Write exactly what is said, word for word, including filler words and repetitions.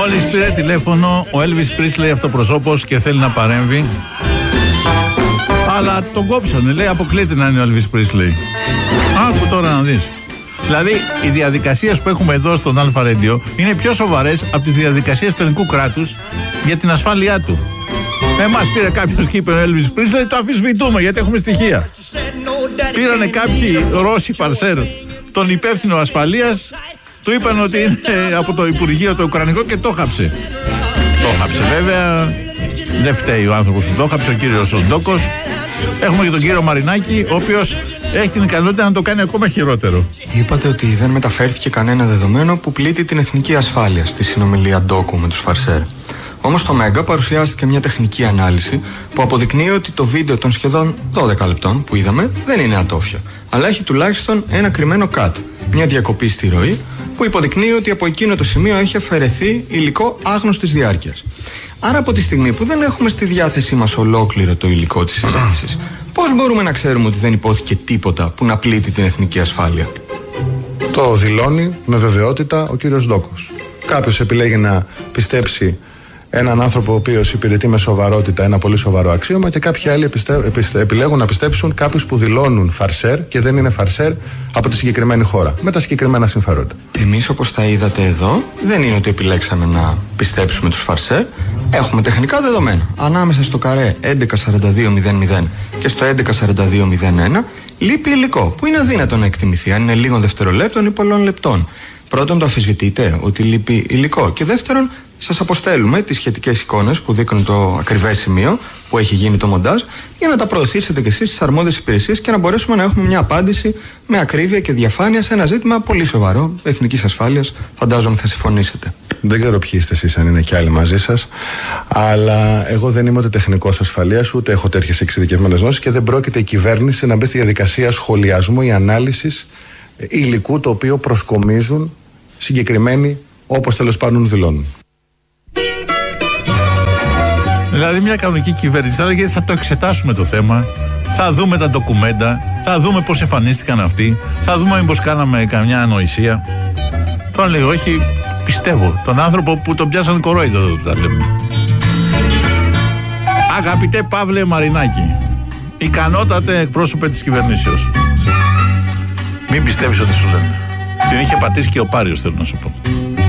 Μόλις πήρε τηλέφωνο ο Elvis Presley αυτοπροσώπος και θέλει να παρέμβει. Αλλά τον κόψανε, λέει, αποκλείται να είναι ο Elvis Presley. Άκου τώρα να δεις. Δηλαδή, οι διαδικασίες που έχουμε εδώ στον Αλφα Radio είναι πιο σοβαρές από τις διαδικασίες του ελληνικού κράτους για την ασφάλειά του. Εμάς πήρε κάποιος και είπε ο Elvis Presley, το αμφισβητούμε γιατί έχουμε στοιχεία. Πήρανε κάποιοι Ρώσοι φαρσέρ τον υπεύθυνο ασφαλείας, του είπαν ότι είναι από το Υπουργείο το Ουκρανικό και το χάψε. Το χάψε βέβαια, δεν φταίει ο άνθρωπος που το χάψε, ο κύριος Ντόκος. Έχουμε και τον κύριο Μαρινάκη, ο οποίος έχει την ικανότητα να το κάνει ακόμα χειρότερο. Είπατε ότι δεν μεταφέρθηκε κανένα δεδομένο που πλήττει την εθνική ασφάλεια στη συνομιλία Ντόκου με τους φαρσέρ. Όμως στο Μέγκα παρουσιάστηκε μια τεχνική ανάλυση που αποδεικνύει ότι το βίντεο των σχεδόν δώδεκα λεπτών που είδαμε δεν είναι ατόφιο, αλλά έχει τουλάχιστον ένα κρυμμένο cut, μια διακοπή στη ροή που υποδεικνύει ότι από εκείνο το σημείο έχει αφαιρεθεί υλικό άγνωστης διάρκειας. Άρα από τη στιγμή που δεν έχουμε στη διάθεσή μας ολόκληρο το υλικό της συζήτησης, πώς μπορούμε να ξέρουμε ότι δεν υπόθηκε τίποτα που να πλήττει την εθνική ασφάλεια? Το δηλώνει με βεβαιότητα ο κύριος Ντόκος. Κάποιος επιλέγει να πιστέψει έναν άνθρωπο ο οποίος υπηρετεί με σοβαρότητα ένα πολύ σοβαρό αξίωμα και κάποιοι άλλοι επιστε... Επιστε... επιλέγουν να πιστέψουν κάποιους που δηλώνουν φαρσέρ και δεν είναι φαρσέρ από τη συγκεκριμένη χώρα, με τα συγκεκριμένα συμφέροντα. Εμείς, όπως τα είδατε εδώ, δεν είναι ότι επιλέξαμε να πιστέψουμε τους φαρσέρ. Έχουμε τεχνικά δεδομένα. Ανάμεσα στο καρέ έντεκα σαράντα δύο μηδέν μηδέν και στο έντεκα σαράντα δύο μηδέν ένα λείπει υλικό που είναι αδύνατο να εκτιμηθεί αν είναι λίγων δευτερολέπτων ή πολλών λεπτών. Πρώτον, το αμφισβητείτε ότι λείπει υλικό. Και δεύτερον, σας αποστέλουμε τις σχετικές εικόνες που δείχνουν το ακριβές σημείο που έχει γίνει το μοντάζ για να τα προωθήσετε κι εσείς στις αρμόδιες υπηρεσίες και να μπορέσουμε να έχουμε μια απάντηση με ακρίβεια και διαφάνεια σε ένα ζήτημα πολύ σοβαρό εθνικής ασφάλειας. Φαντάζομαι θα συμφωνήσετε. Δεν ξέρω ποιοι είστε εσείς, αν είναι κι άλλοι μαζί σας, αλλά εγώ δεν είμαι ούτε τεχνικός ασφαλείας, ούτε έχω τέτοιες εξειδικευμένες γνώσεις και δεν πρόκειται η κυβέρνηση να μπει στη διαδικασία σχολιασμού ή ανάλυσης υλικού το οποίο προσκομίζουν συγκεκριμένοι, όπως τέλος πάντων δηλώνουν. Δηλαδή μια κανονική κυβέρνηση θα λέγε θα το εξετάσουμε το θέμα, θα δούμε τα ντοκουμέντα, θα δούμε πώς εμφανίστηκαν αυτοί, θα δούμε μήπως κάναμε καμιά ανοησία. Τώρα λέει όχι, πιστεύω τον άνθρωπο που τον πιάσαν κορόιδο εδώ τα λέμε. Αγαπητέ Παύλε Μαρινάκη, ικανότατε εκπρόσωπε της κυβερνήσεως, μην πιστεύεις ότι σου λένε. Την είχε πατήσει και ο Πάριος, θέλω να σου πω.